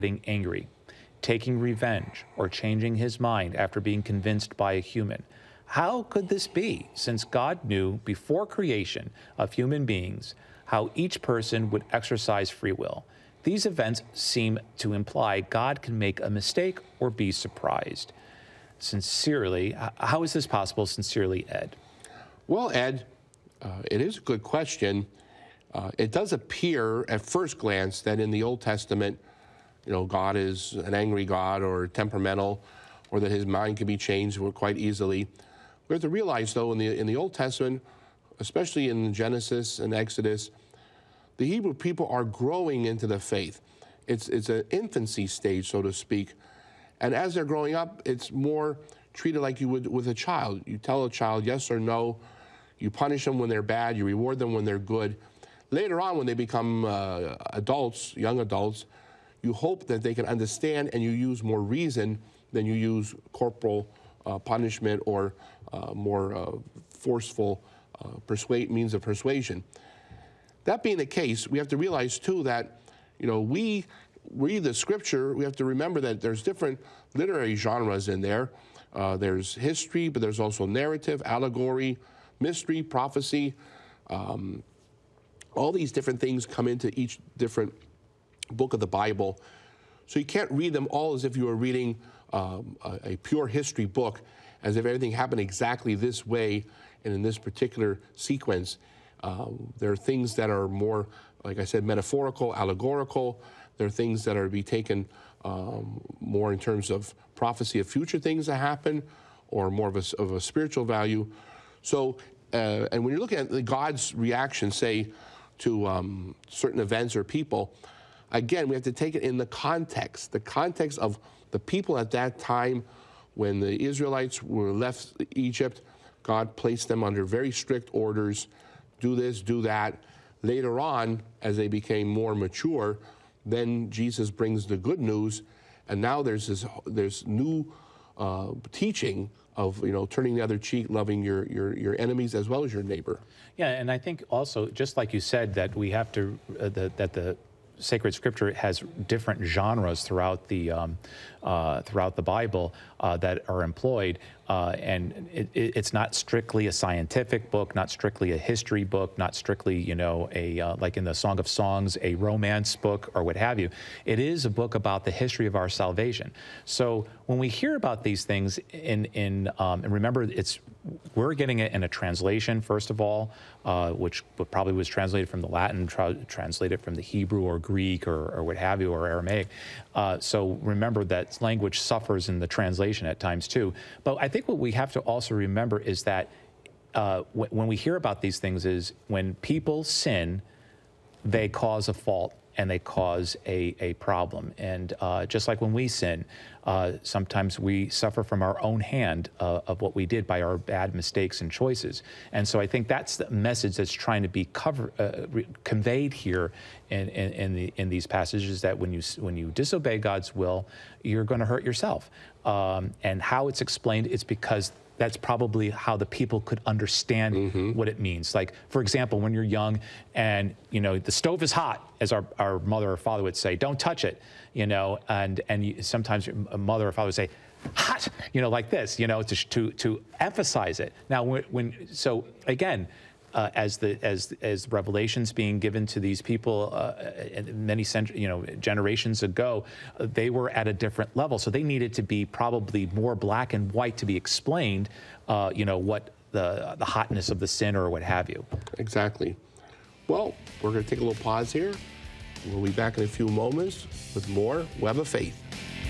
getting angry, taking revenge, or changing his mind after being convinced by a human. How could this be, since God knew before creation of human beings how each person would exercise free will? These events seem to imply God can make a mistake or be surprised. Sincerely, how is this possible? Sincerely, Ed. Well, Ed, it is a good question. It does appear at first glance that in the Old Testament, God is an angry God or temperamental, or that his mind can be changed quite easily. We have to realize, though, in the Old Testament, especially in Genesis and Exodus, the Hebrew people are growing into the faith. It's an infancy stage, so to speak. And as they're growing up, it's more treated like you would with a child. You tell a child yes or no. You punish them when they're bad. You reward them when they're good. Later on, when they become adults, young adults, you hope that they can understand, and you use more reason than you use corporal punishment or more forceful means of persuasion. That being the case, we have to realize, too, that we read the Scripture. We have to remember that there's different literary genres in there. There's history, but there's also narrative, allegory, mystery, prophecy. All these different things come into each different book of the Bible. So you can't read them all as if you were reading a pure history book, as if everything happened exactly this way and in this particular sequence. There are things that are more, like I said, metaphorical, allegorical. There are things that are to be taken more in terms of prophecy of future things that happen, or more of a spiritual value. So, and when you're looking at God's reaction, say, to certain events or people, again, we have to take it in the context of the people at that time. When the Israelites were left Egypt, God placed them under very strict orders. Do this, do that. Later on, as they became more mature, then Jesus brings the good news, and now there's new teaching of turning the other cheek, loving your enemies as well as your neighbor. Yeah, and I think also, just like you said, that we have to that the sacred scripture has different genres throughout the Bible that are employed, and it's not strictly a scientific book, not strictly a history book, not strictly like in the Song of Songs, a romance book or what have you. It is a book about the history of our salvation. So when we hear about these things, and remember, we're getting it in a translation, first of all, which probably was translated from the Latin, translated from the Hebrew or Greek or what have you, or Aramaic. So remember that language suffers in the translation at times too. But I think what we have to also remember is that when we hear about these things is when people sin, they cause a fault and they cause a problem. And just like when we sin, sometimes we suffer from our own hand of what we did by our bad mistakes and choices. And so I think that's the message that's trying to be conveyed here in these passages, that when you disobey God's will, you're going to hurt yourself. And how it's explained, it's because that's probably how the people could understand what it means. Like, for example, when you're young and, the stove is hot, as our mother or father would say, don't touch it, and sometimes your mother or father would say, hot, like this, to emphasize it. Now, so again, as revelations being given to these people many generations ago, they were at a different level, so they needed to be probably more black and white to be explained. What the hotness of the sin or what have you. Exactly. Well, we're going to take a little pause here. We'll be back in a few moments with more Web of Faith.